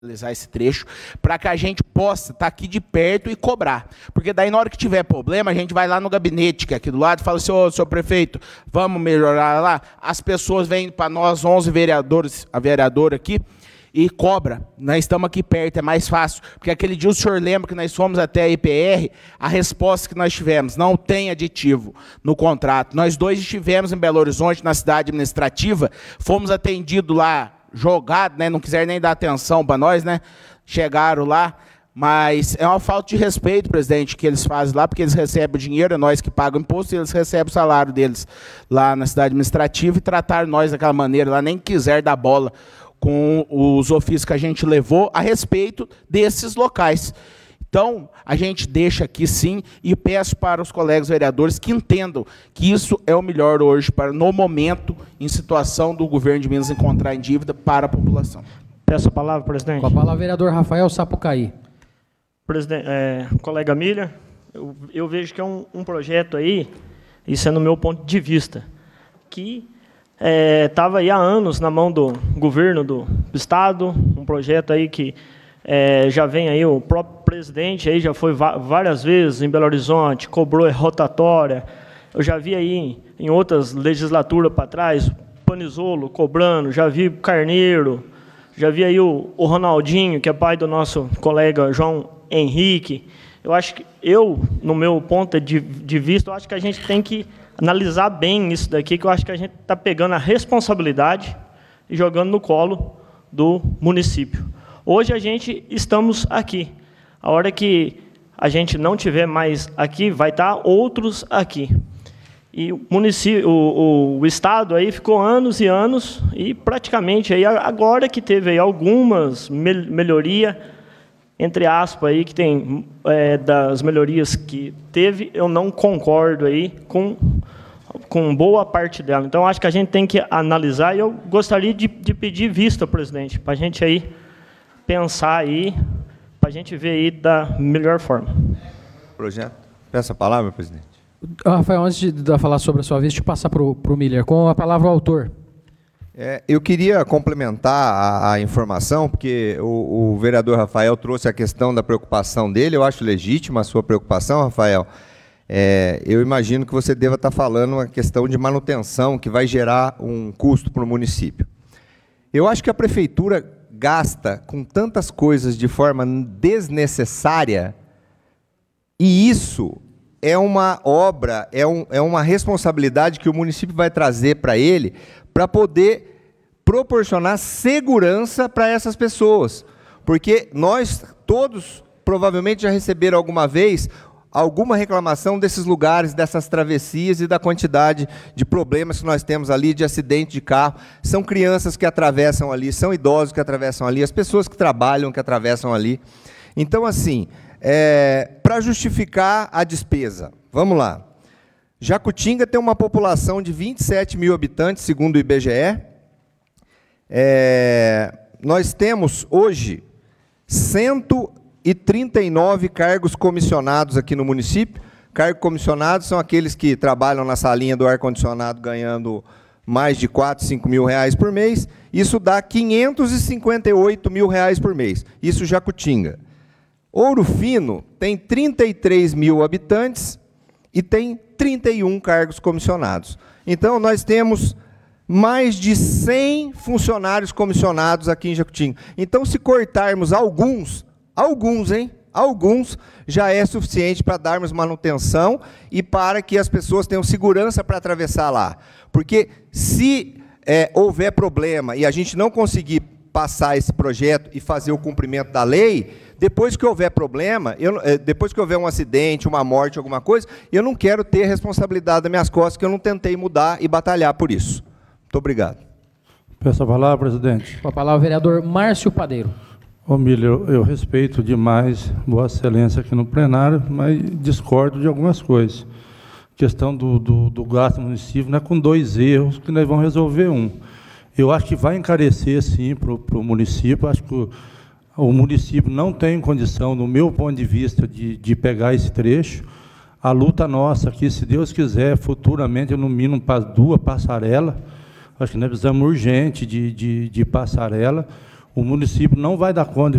realizar esse trecho, para que a gente possa estar aqui de perto e cobrar. Porque daí, na hora que tiver problema, a gente vai lá no gabinete, que é aqui do lado, e fala assim, senhor prefeito, vamos melhorar lá? As pessoas vêm para nós, 11 vereadores, a vereadora aqui, e cobra. Nós estamos aqui perto, é mais fácil. Porque aquele dia o senhor lembra que nós fomos até a IPR, a resposta que nós tivemos, não tem aditivo no contrato. Nós dois estivemos em Belo Horizonte, na cidade administrativa, fomos atendidos lá, jogado, né? Não quiseram nem dar atenção para nós, né? Chegaram lá, mas é uma falta de respeito, presidente, que eles fazem lá, porque eles recebem o dinheiro, é nós que pagamos imposto, e eles recebem o salário deles lá na cidade administrativa e trataram nós daquela maneira lá, nem quiser dar bola com os ofícios que a gente levou a respeito desses locais. Então, a gente deixa aqui sim e peço para os colegas vereadores que entendam que isso é o melhor hoje, para no momento, em situação do governo de Minas encontrar em dívida para a população. Peço a palavra, presidente. Com a palavra, vereador Rafael Sapucaí. Presidente, colega Miller, eu vejo que é um projeto aí, isso é no meu ponto de vista, que estava aí há anos na mão do governo do Estado, um projeto aí que já vem aí, o próprio presidente aí já foi várias vezes em Belo Horizonte, cobrou rotatória. Eu já vi aí em outras legislaturas para trás, Panizolo cobrando, já vi Carneiro, já vi aí o Ronaldinho, que é pai do nosso colega João Henrique. Eu acho que no meu ponto de vista, eu acho que a gente tem que analisar bem isso daqui, que eu acho que a gente está pegando a responsabilidade e jogando no colo do município. Hoje a gente estamos aqui. A hora que a gente não tiver mais aqui, vai estar outros aqui. E o município, o Estado aí ficou anos e anos, e praticamente aí, agora que teve aí algumas melhorias, entre aspas, aí, que tem das melhorias que teve, eu não concordo aí com boa parte dela. Então, acho que a gente tem que analisar, e eu gostaria de pedir vista, presidente, para a gente aí pensar aí, para a gente ver aí da melhor forma. Projeto. Peço a palavra, presidente. Rafael, antes de falar sobre a sua vez, deixa eu passar para o Miller. Com a palavra o autor. Eu queria complementar a informação, porque o vereador Rafael trouxe a questão da preocupação dele. Eu acho legítima a sua preocupação, Rafael. Eu imagino que você deva estar falando uma questão de manutenção que vai gerar um custo para o município. Eu acho que a prefeitura gasta com tantas coisas de forma desnecessária, e isso é uma obra, é uma responsabilidade que o município vai trazer para ele, para poder proporcionar segurança para essas pessoas. Porque nós todos provavelmente já receberam alguma vez alguma reclamação desses lugares, dessas travessias e da quantidade de problemas que nós temos ali, de acidente de carro. São crianças que atravessam ali, são idosos que atravessam ali, as pessoas que trabalham que atravessam ali. Então, assim, para justificar a despesa, vamos lá. Jacutinga tem uma população de 27 mil habitantes, segundo o IBGE. Nós temos, hoje, 139 cargos comissionados aqui no município. Cargos comissionados são aqueles que trabalham na salinha do ar-condicionado ganhando mais de 4, 5 mil reais por mês. Isso dá 558 mil reais por mês. Isso Jacutinga. Ouro Fino tem 33 mil habitantes e tem 31 cargos comissionados. Então, nós temos mais de 100 funcionários comissionados aqui em Jacutinga. Então, se cortarmos alguns, já é suficiente para darmos manutenção e para que as pessoas tenham segurança para atravessar lá. Porque se houver problema e a gente não conseguir passar esse projeto e fazer o cumprimento da lei, depois que houver problema, depois que houver um acidente, uma morte, alguma coisa, eu não quero ter responsabilidade das minhas costas, que eu não tentei mudar e batalhar por isso. Muito obrigado. Peço a palavra, presidente. Com a palavra, o vereador Márcio Padeiro. Ô, Miller, eu respeito demais Vossa Excelência aqui no plenário, mas discordo de algumas coisas. A questão do gasto do município não é com 2 erros que nós vamos resolver um. Eu acho que vai encarecer, sim, para o município. Acho que o município não tem condição, no meu ponto de vista, de pegar esse trecho. A luta nossa aqui, se Deus quiser, futuramente, no mínimo, para 2 passarelas. Acho que nós precisamos urgente de passarela. O município não vai dar conta de